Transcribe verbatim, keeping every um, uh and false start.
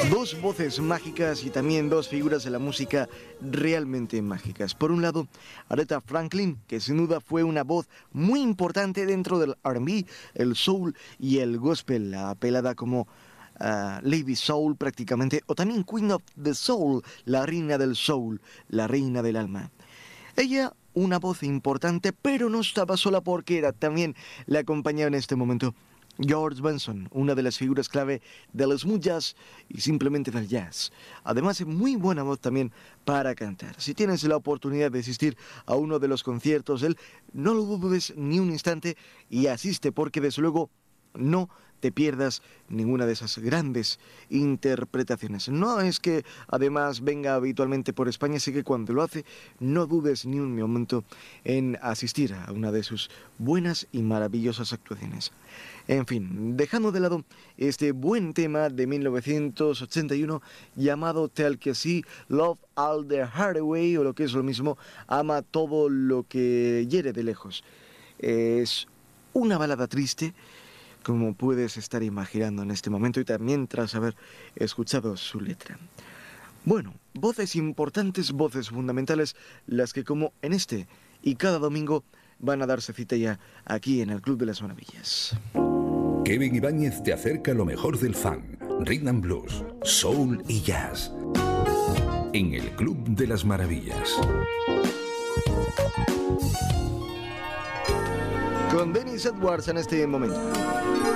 Dos voces mágicas y también dos figuras de la música realmente mágicas. Por un lado, Aretha Franklin, que sin duda fue una voz muy importante dentro del R and B, el soul y el gospel, apelada como uh, Lady Soul prácticamente, o también Queen of the Soul, la reina del soul, la reina del alma. Ella, una voz importante, pero no estaba sola porque era también la acompañaba en este momento George Benson, una de las figuras clave del smooth jazz y simplemente del jazz. Además, de muy buena voz también para cantar. Si tienes la oportunidad de asistir a uno de los conciertos de él, no lo dudes ni un instante y asiste porque desde luego no te pierdas ninguna de esas grandes interpretaciones. No es que además venga habitualmente por España, así que cuando lo hace no dudes ni un momento en asistir a una de sus buenas y maravillosas actuaciones. En fin, dejando de lado este buen tema de mil novecientos ochenta y uno llamado Tell Que Sí, Love All the Hardaway, o lo que es lo mismo, ama todo lo que hiere de lejos. Es una balada triste, como puedes estar imaginando en este momento y también tras haber escuchado su letra. Bueno, voces importantes, voces fundamentales, las que como en este y cada domingo van a darse cita ya aquí en el Club de las Maravillas. Kevin Ibáñez te acerca lo mejor del funk, rhythm and blues, soul y jazz. En el Club de las Maravillas. Con Dennis Edwards en este momento.